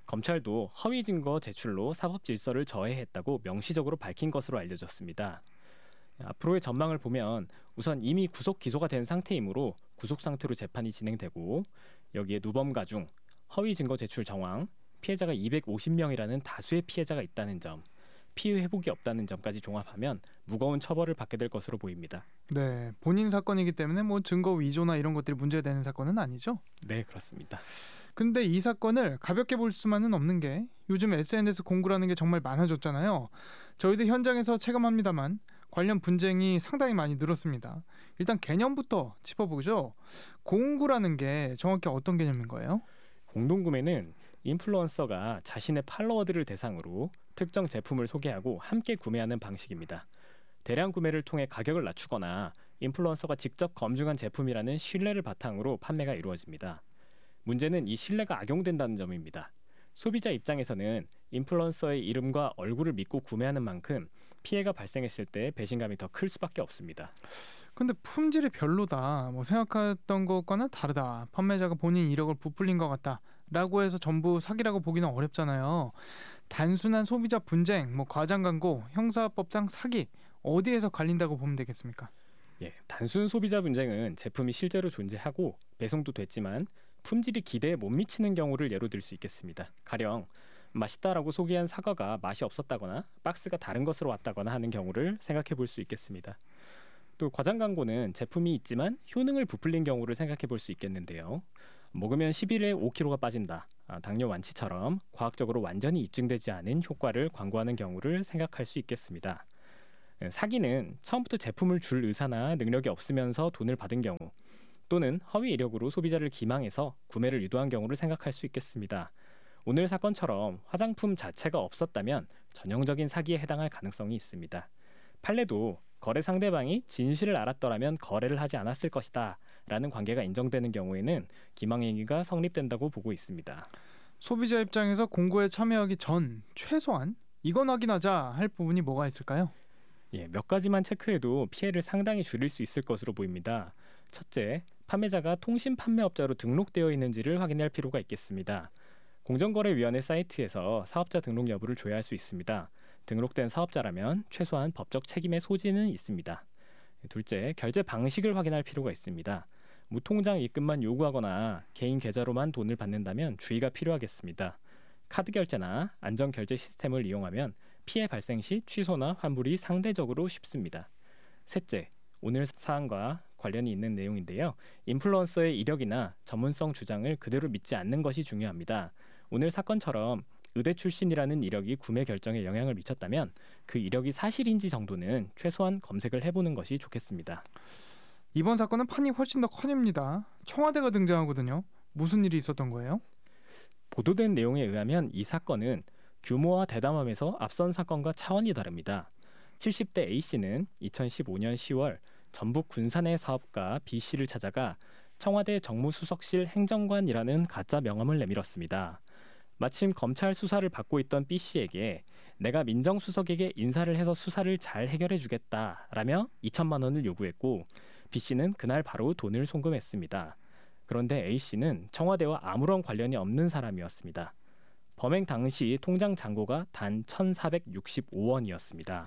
S6: 검찰도 허위 증거 제출로 사법 질서를 저해했다고 명시적으로 밝힌 것으로 알려졌습니다. 앞으로의 전망을 보면 우선 이미 구속 기소가 된 상태이므로 구속 상태로 재판이 진행되고 여기에 누범 가중, 허위 증거 제출 정황, 피해자가 이백오십 명이라는 다수의 피해자가 있다는 점, 피해 회복이 없다는 점까지 종합하면 무거운 처벌을 받게 될 것으로 보입니다.
S2: 네, 본인 사건이기 때문에 뭐 증거 위조나 이런 것들이 문제가 되는 사건은 아니죠?
S6: 네, 그렇습니다.
S2: 근데 이 사건을 가볍게 볼 수만은 없는 게 요즘 에스엔에스 공구라는 게 정말 많아졌잖아요. 저희도 현장에서 체감합니다만 관련 분쟁이 상당히 많이 늘었습니다. 일단 개념부터 짚어보죠. 공구라는 게 정확히 어떤 개념인 거예요?
S6: 공동구매는 인플루언서가 자신의 팔로워들을 대상으로 특정 제품을 소개하고 함께 구매하는 방식입니다. 대량 구매를 통해 가격을 낮추거나 인플루언서가 직접 검증한 제품이라는 신뢰를 바탕으로 판매가 이루어집니다. 문제는 이 신뢰가 악용된다는 점입니다. 소비자 입장에서는 인플루언서의 이름과 얼굴을 믿고 구매하는 만큼 피해가 발생했을 때 배신감이 더 클 수밖에 없습니다.
S2: 근데 품질이 별로다, 뭐 생각했던 것과는 다르다, 판매자가 본인 이력을 부풀린 것 같다 라고 해서 전부 사기라고 보기는 어렵잖아요. 단순한 소비자 분쟁, 뭐 과장 광고, 형사법상 사기, 어디에서 갈린다고 보면 되겠습니까?
S6: 예, 단순 소비자 분쟁은 제품이 실제로 존재하고 배송도 됐지만 품질이 기대에 못 미치는 경우를 예로 들 수 있겠습니다. 가령 맛있다라고 소개한 사과가 맛이 없었다거나 박스가 다른 것으로 왔다거나 하는 경우를 생각해 볼 수 있겠습니다. 또 과장 광고는 제품이 있지만 효능을 부풀린 경우를 생각해 볼 수 있겠는데요. 먹으면 십 일에 오 킬로그램가 빠진다 아, 당뇨 완치처럼 과학적으로 완전히 입증되지 않은 효과를 광고하는 경우를 생각할 수 있겠습니다. 사기는 처음부터 제품을 줄 의사나 능력이 없으면서 돈을 받은 경우, 또는 허위 이력으로 소비자를 기망해서 구매를 유도한 경우를 생각할 수 있겠습니다. 오늘 사건처럼 화장품 자체가 없었다면 전형적인 사기에 해당할 가능성이 있습니다. 판례도 거래 상대방이 진실을 알았더라면 거래를 하지 않았을 것이다 라는 관계가 인정되는 경우에는 기망행위가 성립된다고 보고 있습니다.
S2: 소비자 입장에서 공고에 참여하기 전 최소한 이건 확인하자 할 부분이 뭐가 있을까요?
S6: 예, 몇 가지만 체크해도 피해를 상당히 줄일 수 있을 것으로 보입니다. 첫째, 판매자가 통신 판매업자로 등록되어 있는지를 확인할 필요가 있겠습니다. 공정거래위원회 사이트에서 사업자 등록 여부를 조회할 수 있습니다. 등록된 사업자라면 최소한 법적 책임의 소지는 있습니다. 둘째, 결제 방식을 확인할 필요가 있습니다. 무통장 입금만 요구하거나 개인 계좌로만 돈을 받는다면 주의가 필요하겠습니다. 카드 결제나 안전 결제 시스템을 이용하면 피해 발생 시 취소나 환불이 상대적으로 쉽습니다. 셋째, 오늘 사안과 관련이 있는 내용인데요. 인플루언서의 이력이나 전문성 주장을 그대로 믿지 않는 것이 중요합니다. 오늘 사건처럼 의대 출신이라는 이력이 구매 결정에 영향을 미쳤다면 그 이력이 사실인지 정도는 최소한 검색을 해보는 것이 좋겠습니다.
S2: 이번 사건은 판이 훨씬 더 커집니다. 청와대가 등장하거든요. 무슨 일이 있었던 거예요?
S6: 보도된 내용에 의하면 이 사건은 규모와 대담함에서 앞선 사건과 차원이 다릅니다. 칠십 대 A씨는 이천십오 년 시월 전북 군산의 사업가 B씨를 찾아가 청와대 정무수석실 행정관이라는 가짜 명함을 내밀었습니다. 마침 검찰 수사를 받고 있던 B씨에게 내가 민정수석에게 인사를 해서 수사를 잘 해결해 주겠다라며 이천만 원을 요구했고 B씨는 그날 바로 돈을 송금했습니다. 그런데 A씨는 청와대와 아무런 관련이 없는 사람이었습니다. 범행 당시 통장 잔고가 단 천사백육십오 원이었습니다.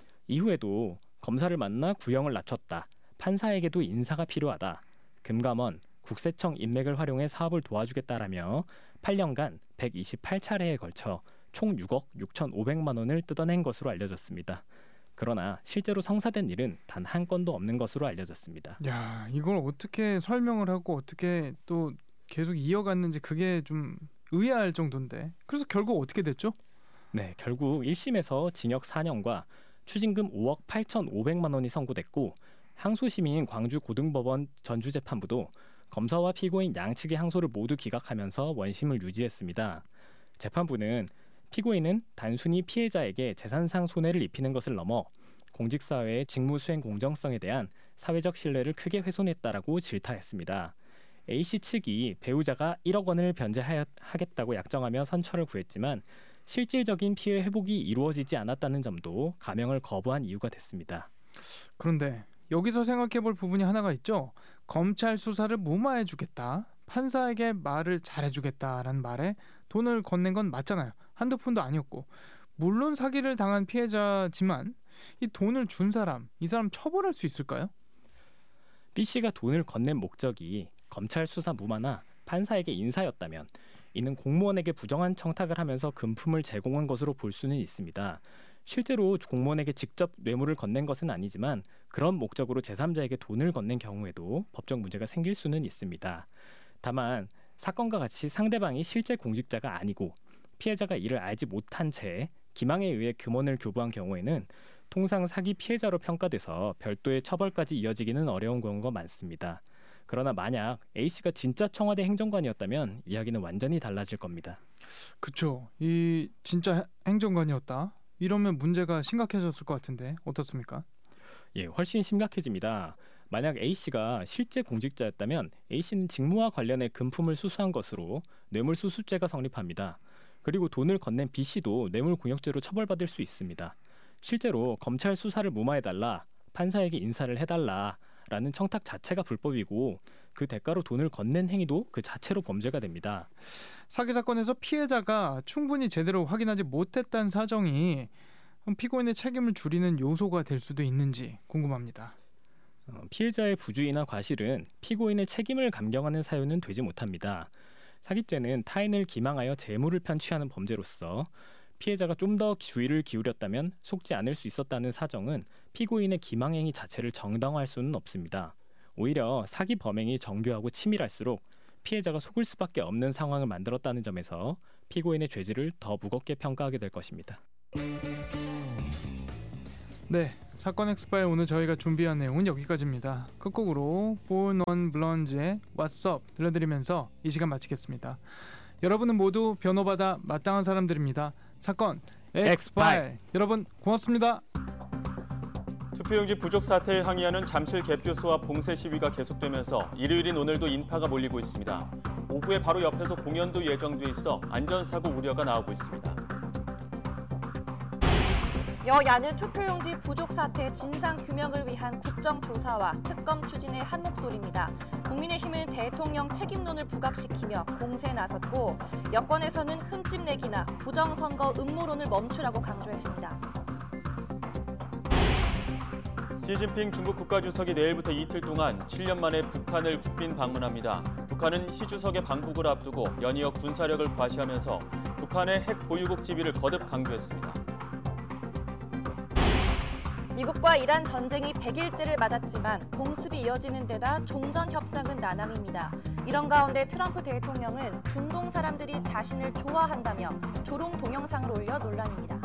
S6: 이후에도 검사를 만나 구형을 낮췄다. 판사에게도 인사가 필요하다. 금감원, 국세청 인맥을 활용해 사업을 도와주겠다라며 팔 년간 백이십팔 차례에 걸쳐 총 육억 육천오백만 원을 뜯어낸 것으로 알려졌습니다. 그러나 실제로 성사된 일은 단 한 건도 없는 것으로 알려졌습니다.
S2: 야, 이걸 어떻게 설명을 하고 어떻게 또 계속 이어갔는지 그게 좀 의아할 정도인데. 그래서 결국 어떻게 됐죠?
S6: 네, 결국 일 심에서 징역 사 년과 추징금 오억 팔천오백만 원이 선고됐고 항소심인 광주고등법원 전주재판부도 검사와 피고인 양측의 항소를 모두 기각하면서 원심을 유지했습니다. 재판부는 피고인은 단순히 피해자에게 재산상 손해를 입히는 것을 넘어 공직사회의 직무수행 공정성에 대한 사회적 신뢰를 크게 훼손했다라고 질타했습니다. A씨 측이 배우자가 일억 원을 변제하겠다고 약정하며 선처를 구했지만 실질적인 피해 회복이 이루어지지 않았다는 점도 감형을 거부한 이유가 됐습니다.
S2: 그런데 여기서 생각해볼 부분이 하나가 있죠. 검찰 수사를 무마해주겠다, 판사에게 말을 잘해주겠다라는 말에 돈을 건넨 건 맞잖아요. 한두 푼도 아니었고, 물론 사기를 당한 피해자지만 이 돈을 준 사람, 이 사람 처벌할 수 있을까요?
S6: B씨가 돈을 건넨 목적이 검찰 수사 무마나 판사에게 인사였다면 이는 공무원에게 부정한 청탁을 하면서 금품을 제공한 것으로 볼 수는 있습니다. 실제로 공무원에게 직접 뇌물을 건넨 것은 아니지만 그런 목적으로 제삼자에게 돈을 건넨 경우에도 법적 문제가 생길 수는 있습니다. 다만 사건과 같이 상대방이 실제 공직자가 아니고 피해자가 이를 알지 못한 채 기망에 의해 금원을 교부한 경우에는 통상 사기 피해자로 평가돼서 별도의 처벌까지 이어지기는 어려운 경우가 많습니다. 그러나 만약 A씨가 진짜 청와대 행정관이었다면 이야기는 완전히 달라질 겁니다.
S2: 그쵸. 이 진짜 행정관이었다. 이러면 문제가 심각해졌을 것 같은데 어떻습니까?
S6: 예, 훨씬 심각해집니다. 만약 A씨가 실제 공직자였다면 A씨는 직무와 관련해 금품을 수수한 것으로 뇌물수수죄가 성립합니다. 그리고 돈을 건넨 B씨도 뇌물공여죄로 처벌받을 수 있습니다. 실제로 검찰 수사를 무마해달라, 판사에게 인사를 해달라 라는 청탁 자체가 불법이고 그 대가로 돈을 건넨 행위도 그 자체로 범죄가 됩니다.
S2: 사기 사건에서 피해자가 충분히 제대로 확인하지 못했다는 사정이 피고인의 책임을 줄이는 요소가 될 수도 있는지 궁금합니다.
S6: 어, 피해자의 부주의나 과실은 피고인의 책임을 감경하는 사유는 되지 못합니다. 사기죄는 타인을 기망하여 재물을 편취하는 범죄로서 피해자가 좀 더 주의를 기울였다면 속지 않을 수 있었다는 사정은 피고인의 기망행위 자체를 정당화할 수는 없습니다. 오히려 사기 범행이 정교하고 치밀할수록 피해자가 속을 수밖에 없는 상황을 만들었다는 점에서 피고인의 죄질을 더 무겁게 평가하게 될 것입니다.
S2: 네, 사건 엑스파일 오늘 저희가 준비한 내용은 여기까지입니다. 끝곡으로 포넌 블런즈의 What's Up 들려드리면서 이 시간 마치겠습니다. 여러분은 모두 변호받아 마땅한 사람들입니다. 사건 엑스파일 여러분 고맙습니다.
S7: 투표용지 부족 사태에 항의하는 잠실 개표소와 봉쇄 시위가 계속되면서 일요일인 오늘도 인파가 몰리고 있습니다. 오후에 바로 옆에서 공연도 예정돼 있어 안전사고 우려가 나오고 있습니다.
S8: 여야는 투표용지 부족 사태 진상 규명을 위한 국정조사와 특검 추진의 한 목소리입니다. 국민의힘은 대통령 책임론을 부각시키며 공세에 나섰고 여권에서는 흠집내기나 부정선거 음모론을 멈추라고 강조했습니다.
S7: 시진핑 중국 국가주석이 내일부터 이틀 동안 칠 년 만에 북한을 국빈 방문합니다. 북한은 시 주석의 방북을 앞두고 연이어 군사력을 과시하면서 북한의 핵 보유국 지위를 거듭 강조했습니다.
S8: 미국과 이란 전쟁이 백일째를 맞았지만 공습이 이어지는 데다 종전 협상은 난항입니다. 이런 가운데 트럼프 대통령은 중동 사람들이 자신을 좋아한다며 조롱 동영상을 올려 논란입니다.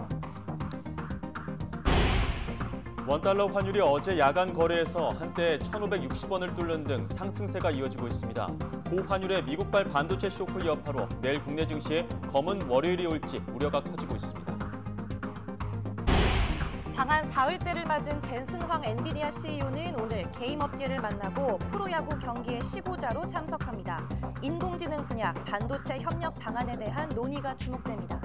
S7: 원달러 환율이 어제 야간 거래에서 한때 천오백육십 원을 뚫는 등 상승세가 이어지고 있습니다. 고환율의 미국발 반도체 쇼크 여파로 내일 국내 증시에 검은 월요일이 올지 우려가 커지고 있습니다.
S8: 방한 사흘째를 맞은 젠슨 황 엔비디아 씨이오는 오늘 게임업계를 만나고 프로야구 경기의 시고자로 참석합니다. 인공지능 분야 반도체 협력 방안에 대한 논의가 주목됩니다.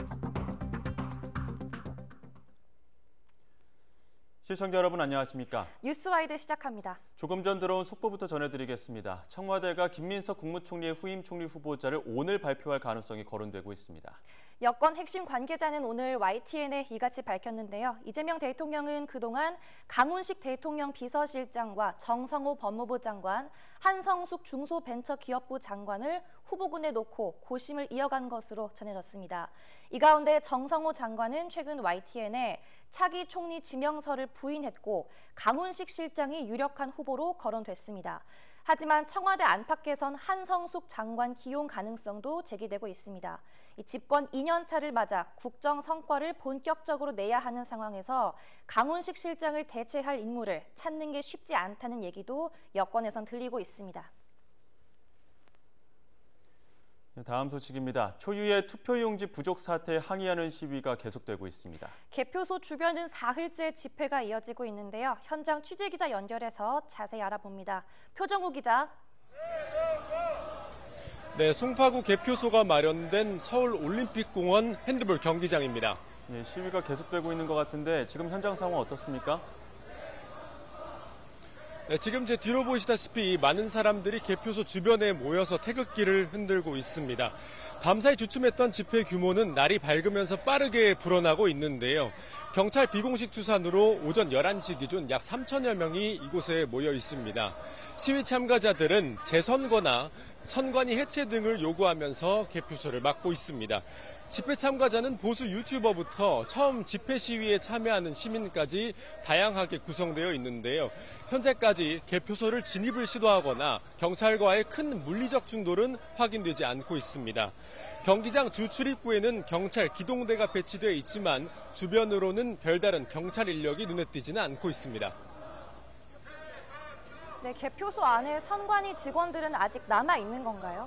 S7: 시청자 여러분 안녕하십니까?
S8: 뉴스와이드 시작합니다.
S7: 조금 전 들어온 속보부터 전해드리겠습니다. 청와대가 김민석 국무총리의 후임 총리 후보자를 오늘 발표할 가능성이 거론되고 있습니다.
S8: 여권 핵심 관계자는 오늘 와이티엔에 이같이 밝혔는데요. 이재명 대통령은 그동안 강훈식 대통령 비서실장과 정성호 법무부 장관, 한성숙 중소벤처기업부 장관을 후보군에 놓고 고심을 이어간 것으로 전해졌습니다. 이 가운데 정성호 장관은 최근 와이티엔에 차기 총리 지명서를 부인했고 강훈식 실장이 유력한 후보로 거론됐습니다. 하지만 청와대 안팎에선 한성숙 장관 기용 가능성도 제기되고 있습니다. 이 집권 이 년 차를 맞아 국정 성과를 본격적으로 내야 하는 상황에서 강훈식 실장을 대체할 인물을 찾는 게 쉽지 않다는 얘기도 여권에선 들리고 있습니다.
S7: 다음 소식입니다. 초유의 투표용지 부족 사태에 항의하는 시위가 계속되고 있습니다.
S8: 개표소 주변은 사흘째 집회가 이어지고 있는데요. 현장 취재기자 연결해서 자세히 알아봅니다. 표정우 기자.
S9: 네, 송파구 개표소가 마련된 서울올림픽공원 핸드볼 경기장입니다.
S7: 예, 시위가 계속되고 있는 것 같은데 지금 현장 상황 어떻습니까?
S9: 네, 지금 제 뒤로 보시다시피 많은 사람들이 개표소 주변에 모여서 태극기를 흔들고 있습니다. 밤사이 주춤했던 집회 규모는 날이 밝으면서 빠르게 불어나고 있는데요. 경찰 비공식 추산으로 오전 열한 시 기준 약 삼천여 명이 이곳에 모여 있습니다. 시위 참가자들은 재선거나 선관위 해체 등을 요구하면서 개표소를 막고 있습니다. 집회 참가자는 보수 유튜버부터 처음 집회 시위에 참여하는 시민까지 다양하게 구성되어 있는데요. 현재까지 개표소를 진입을 시도하거나 경찰과의 큰 물리적 충돌은 확인되지 않고 있습니다. 경기장 주 출입구에는 경찰 기동대가 배치되어 있지만 주변으로는 별다른 경찰 인력이 눈에 띄지는 않고 있습니다.
S8: 네, 개표소 안에 선관위 직원들은 아직 남아 있는 건가요?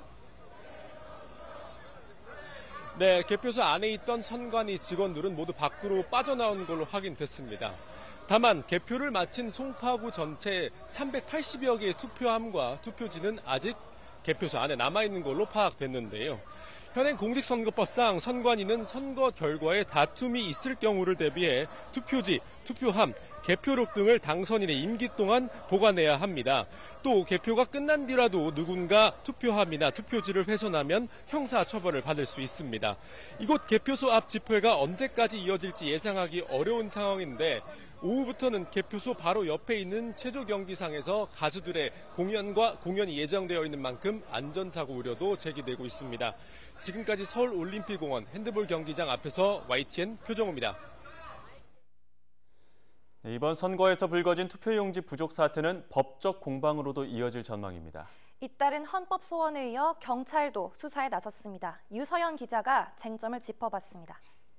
S9: 네, 개표소 안에 있던 선관위 직원들은 모두 밖으로 빠져나온 걸로 확인됐습니다. 다만 개표를 마친 송파구 전체 삼백팔십여 개의 투표함과 투표지는 아직 개표소 안에 남아있는 걸로 파악됐는데요. 현행 공직선거법상 선관위는 선거 결과에 다툼이 있을 경우를 대비해 투표지, 투표함, 개표록 등을 당선인의 임기 동안 보관해야 합니다. 또 개표가 끝난 뒤라도 누군가 투표함이나 투표지를 훼손하면 형사처벌을 받을 수 있습니다. 이곳 개표소 앞 집회가 언제까지 이어질지 예상하기 어려운 상황인데 오후부터는 개표소 바로 옆에 있는 체조 경기장에서 가수들의 공연과 공연이 예정되어 있는 만큼 안전사고 우려도 제기되고 있습니다. 지금까지 서울올림픽공원 핸드볼 경기장 앞에서 와이티엔 표정우입니다.
S7: 이번 선거에서 불거진 투표용지 부족 사태는 법적 공방으로도 이어질 전망입니다.
S8: 잇따른 헌법소원에 이어 경찰도 수사에 나섰습니다. 유서연 기자가 쟁점을 짚어봤습니다.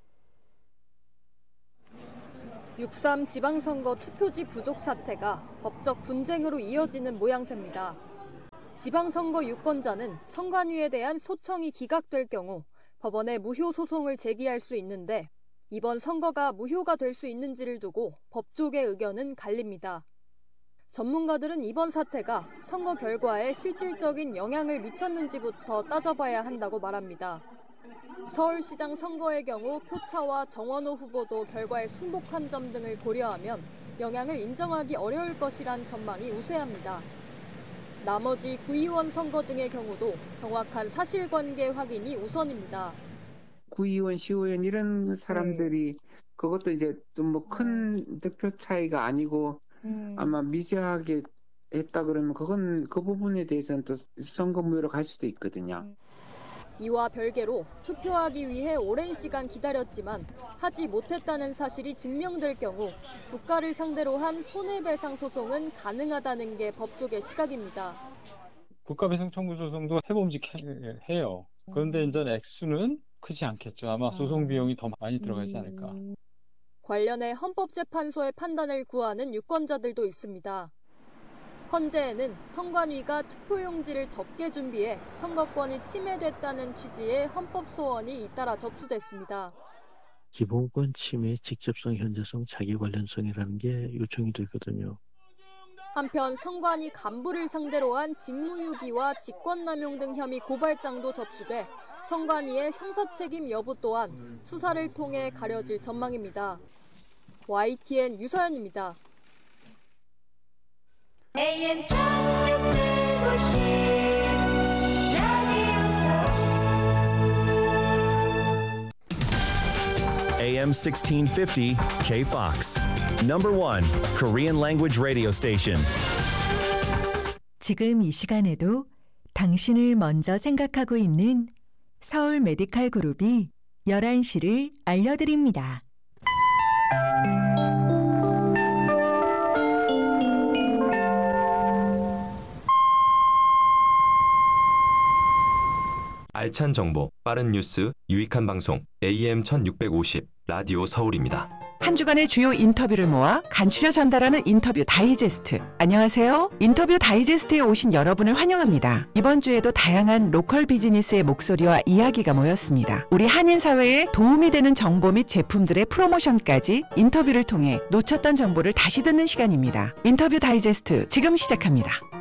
S10: 육삼 지방선거 투표지 부족 사태가 법적 분쟁으로 이어지는 모양새입니다. 지방선거 유권자는 선관위에 대한 소청이 기각될 경우 법원에 무효 소송을 제기할 수 있는데 이번 선거가 무효가 될 수 있는지를 두고 법조계 의견은 갈립니다. 전문가들은 이번 사태가 선거 결과에 실질적인 영향을 미쳤는지부터 따져봐야 한다고 말합니다. 서울시장 선거의 경우 표차와 정원호 후보도 결과에 승복한 점 등을 고려하면 영향을 인정하기 어려울 것이란 전망이 우세합니다. 나머지 구의원 선거 등의 경우도 정확한 사실관계 확인이 우선입니다.
S11: 구의원, 시의원 이런 사람들이 네. 그것도 이제 좀 뭐 큰 득표 차이가 아니고 음. 아마 미세하게 했다 그러면 그건 그 부분에 대해서는 또 선거 무효로 갈 수도 있거든요.
S10: 이와 별개로 투표하기 위해 오랜 시간 기다렸지만 하지 못했다는 사실이 증명될 경우 국가를 상대로 한 손해배상 소송은 가능하다는 게 법조계 시각입니다.
S12: 국가배상 청구 소송도 해봄직해요. 그런데 이제 액수는 크지 않겠죠. 아마 소송 비용이 더 많이 들어가지 않을까.
S10: 관련해 헌법재판소의 판단을 구하는 유권자들도 있습니다. 헌재에는 선관위가 투표용지를 적게 준비해 선거권이 침해됐다는 취지의 헌법소원이 잇따라 접수됐습니다.
S13: 기본권 침해 직접성, 현저성, 자기 관련성이라는 게 요청이 되거든요.
S10: 한편 선관위 간부를 상대로 한 직무유기와 직권남용 등 혐의 고발장도 접수돼 선관위의 형사책임 여부 또한 수사를 통해 가려질 전망입니다. 와이티엔 유서연입니다.
S14: 에이엠 천육백오십
S15: 에이엠 sixteen fifty K-Fox. Number one Korean language radio station.
S16: 지금 이 시간에도 당신을 먼저 생각하고 있는 서울 메디칼 그룹이 열한 시를 알려드립니다.
S17: 알찬 정보, 빠른 뉴스, 유익한 방송 에이엠 천육백오십 라디오 서울입니다.
S18: 한 주간의 주요 인터뷰를 모아 간추려 전달하는 인터뷰 다이제스트. 안녕하세요. 인터뷰 다이제스트에 오신 여러분을 환영합니다. 이번 주에도 다양한 로컬 비즈니스의 목소리와 이야기가 모였습니다. 우리 한인 사회에 도움이 되는 정보 및 제품들의 프로모션까지 인터뷰를 통해 놓쳤던 정보를 다시 듣는 시간입니다. 인터뷰 다이제스트 지금 시작합니다.